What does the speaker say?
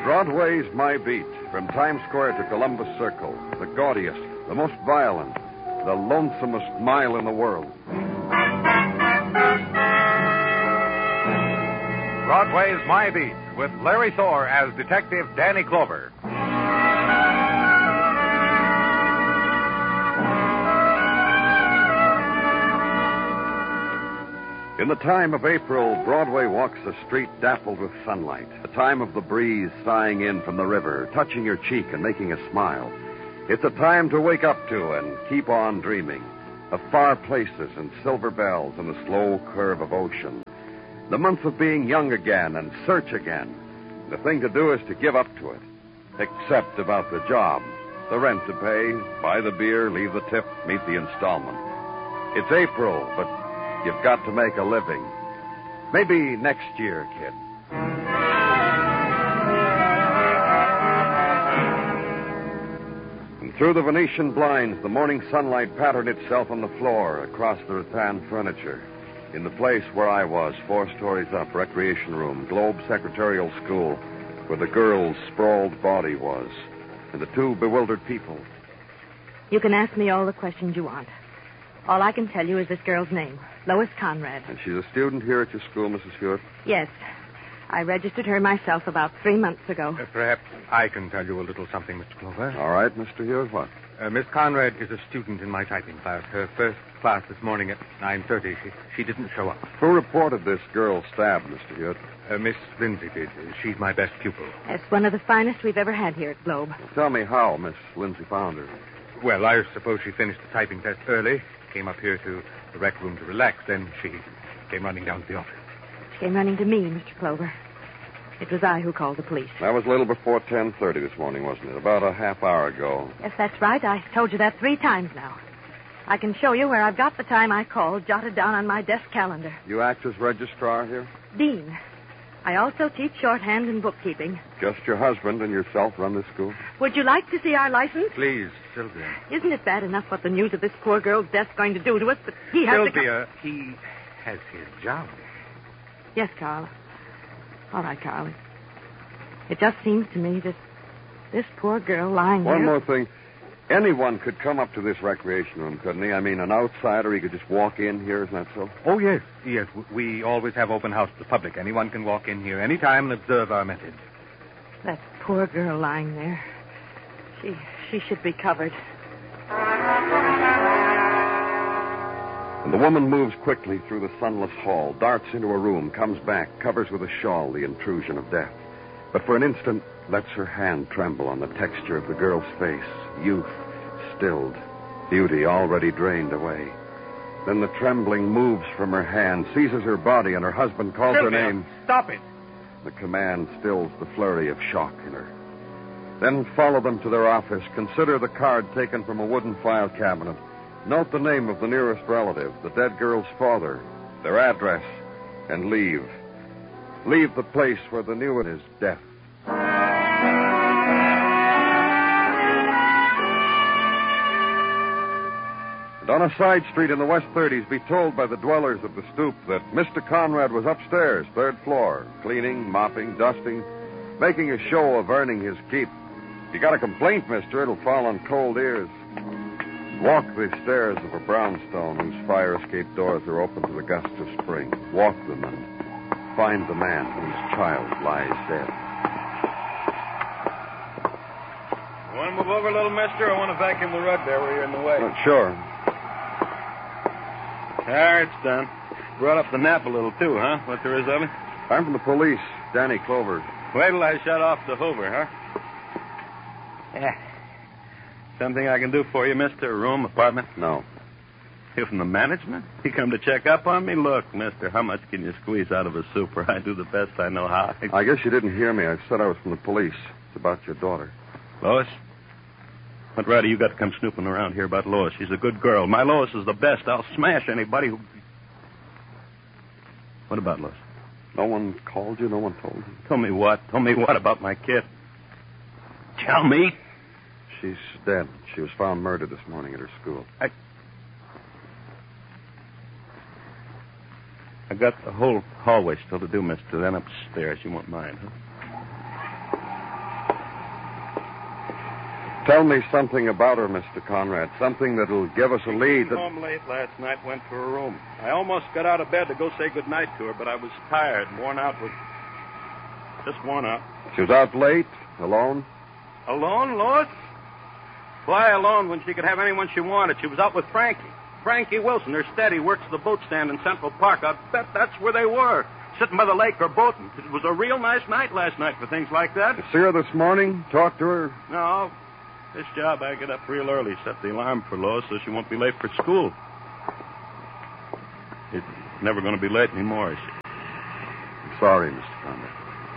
Broadway's my beat. From Times Square to Columbus Circle. The gaudiest, the most violent, the lonesomest mile in the world. Broadway's My Beat, with Larry Thor as Detective Danny Clover. In the time of April, Broadway walks a street dappled with sunlight. A time of the breeze sighing in from the river, touching your cheek and making a smile. It's a time to wake up to and keep on dreaming. Of far places and silver bells and the slow curve of ocean. The month of being young again and search again. The thing to do is to give up to it. Except about the job. The rent to pay, buy the beer, leave the tip, meet the installment. It's April, but you've got to make a living. Maybe next year, kid. And through the Venetian blinds, the morning sunlight patterned itself on the floor across the rattan furniture. In the place where I was, 4 stories up, recreation room, Globe Secretarial School, where the girl's sprawled body was, and the 2 bewildered people. You can ask me all the questions you want. All I can tell you is this girl's name, Lois Conrad. And she's a student here at your school, Mrs. Hewitt? Yes. I registered her myself about 3 months ago. Perhaps I can tell you a little something, Mr. Clover. All right, Mr. Hewitt, what? Miss Conrad is a student in my typing class. Her first class this morning at 9:30. She didn't show up. Who reported this girl stabbed, Mr. Hewitt? Miss Lindsay did. She's my best pupil. That's one of the finest we've ever had here at Globe. Tell me how Miss Lindsay found her. Well, I suppose she finished the typing test early, came up here to the rec room to relax, then she came running down to the office. She came running to me, Mr. Clover. It was I who called the police. That was a little before 10:30 this morning, wasn't it? About a half hour ago. Yes, that's right. I told you that 3 times now. I can show you where I've got the time I called jotted down on my desk calendar. You act as registrar here? Dean. I also teach shorthand and bookkeeping. Just your husband and yourself run this school? Would you like to see our license? Please, Sylvia. Isn't it bad enough what the news of this poor girl's death's going to do to us? But he has Sylvia, he has his job. Yes, Carl. All right, Carl. It just seems to me that this poor girl lying One there... more thing. Anyone could come up to this recreation room, couldn't he? I mean, an outsider, he could just walk in here, isn't that so? Oh, yes. Yes, we always have open house to the public. Anyone can walk in here anytime and observe our methods. That poor girl lying there. She should be covered. And the woman moves quickly through the sunless hall, darts into a room, comes back, covers with a shawl the intrusion of death. But for an instant, lets her hand tremble on the texture of the girl's face. Youth stilled, beauty already drained away. Then the trembling moves from her hand, seizes her body, and her husband calls Sylvia, her name. Stop it. The command stills the flurry of shock in her. Then follow them to their office, consider the card taken from a wooden file cabinet. Note the name of the nearest relative, the dead girl's father, their address, and leave. Leave the place where the new one is death. And on a side street in the West 30s, be told by the dwellers of the stoop that Mr. Conrad was upstairs, 3rd floor, cleaning, mopping, dusting, making a show of earning his keep. If you got a complaint, mister, it'll fall on cold ears. Walk the stairs of a brownstone whose fire escape doors are open to the gusts of spring. Walk them and find the man whose child lies dead. You want to move over a little, mister? I want to vacuum the rug there where you're in the way. Sure. There, it's done. Brought up the nap a little, too, huh? What there is of it? I'm from the police, Danny Clover. Wait till I shut off the Hoover, huh? Yeah. Something I can do for you, mister? A room, apartment? No. You from the management? You come to check up on me? Look, mister, how much can you squeeze out of a super? I do the best I know how. I guess you didn't hear me. I said I was from the police. It's about your daughter. Lois? What right do you got to come snooping around here about Lois? She's a good girl. My Lois is the best. I'll smash anybody who... What about Lois? No one called you? No one told you? Tell me what? Tell me what about my kid? Tell me. She's dead. She was found murdered this morning at her school. I got the whole hallway still to do, mister. Then upstairs. You won't mind, huh? Tell me something about her, Mr. Conrad. Something that'll give us a lead. Came home late last night, went to her room. I almost got out of bed to go say goodnight to her, but I was tired, worn out with... Just worn out. She was out late, alone? Alone, Lois? Why alone when she could have anyone she wanted? She was out with Frankie. Frankie Wilson, her steady, works the boat stand in Central Park. I bet that's where they were, sitting by the lake or boating. It was a real nice night last night for things like that. You see her this morning? Talk to her? No. This job, I get up real early, set the alarm for Lois so she won't be late for school. It's never going to be late anymore, is she? I'm sorry, Mr. Conrad.